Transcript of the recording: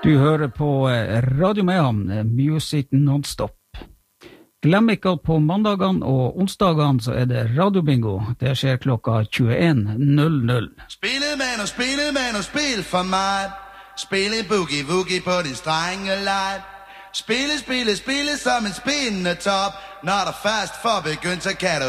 Du hører på Radio Mehamn, Music Non-Stop. Glem ikke at på mandagene og onsdagene så det radiobingo. Det skjer klokka 21:00. Spillemand og spil for mig. Spille boogie-woogie på din strenge lejr. Spille som en spindende top. Når der først får begyndt, så kan du